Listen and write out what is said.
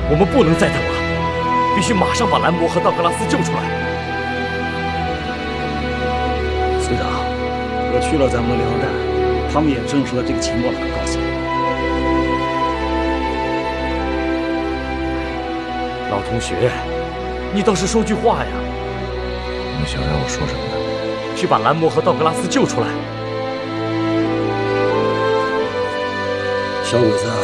我们不能再等了，必须马上把兰博和道格拉斯救出来。 司长，我去了咱们的联络站，他们也证实了这个情报的可靠性。 老同学，你倒是说句话呀！ 你想让我说什么呢？ 去把兰博和道格拉斯救出来。 小鬼子，